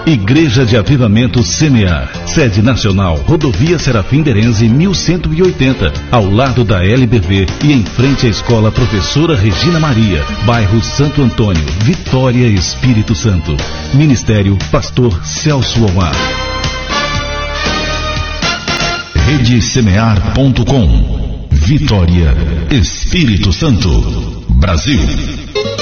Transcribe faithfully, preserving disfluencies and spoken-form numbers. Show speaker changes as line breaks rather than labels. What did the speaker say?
Igreja de Avivamento Semear, sede nacional, Rodovia Serafim Derenze mil cento e oitenta, ao lado da L B V e em frente à Escola Professora Regina Maria, bairro Santo Antônio, Vitória, Espírito Santo. Ministério Pastor Celso Omar. Rede Semear ponto com. Vitória, Espírito Santo, Brasil.